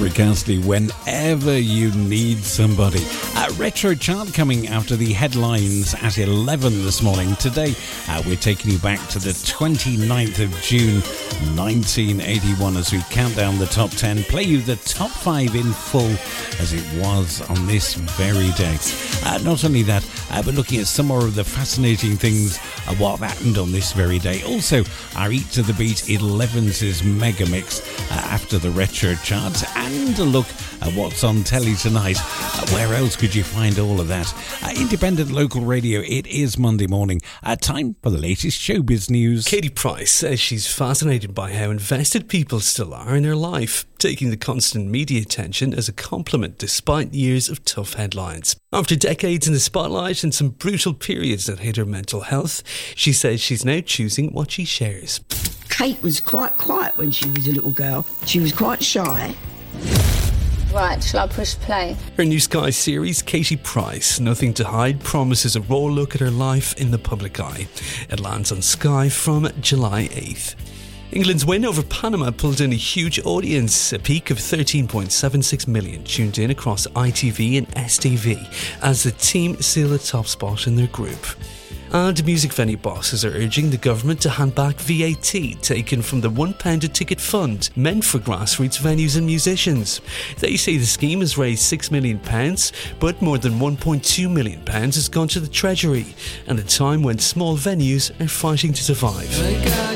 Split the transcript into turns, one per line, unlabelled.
Rick Astley, whenever you need somebody. Retro chart coming after the headlines at 11 this morning. Today, we're taking you back to the 29th of June 1981 as we count down the top 10, play you the top 5 in full as it was on this very day. Not only that, but looking at some more of the fascinating things of what happened on this very day. Also, our Eat to the Beat 11's Mega Mix after the retro charts, and a look at what's on telly tonight. Where else could you find all of that? Independent local radio, it is Monday morning. Time for the latest showbiz news.
Katie Price says she's fascinated by how invested people still are in her life, taking the constant media attention as a compliment despite years of tough headlines. After decades in the spotlight and some brutal periods that hit her mental health, she says she's now choosing what she shares.
Kate was quite quiet when she was a little girl. She was quite shy.
Right, shall I push play?
Her new Sky series, Katie Price, Nothing to Hide, promises a raw look at her life in the public eye. It lands on Sky from July 8th. England's win over Panama pulled in a huge audience. A peak of 13.76 million tuned in across ITV and STV as the team seal the top spot in their group. And music venue bosses are urging the government to hand back VAT taken from the £1 a ticket fund meant for grassroots venues and musicians. They say the scheme has raised £6 million, but more than £1.2 million has gone to the Treasury, at a time when small venues are fighting to survive.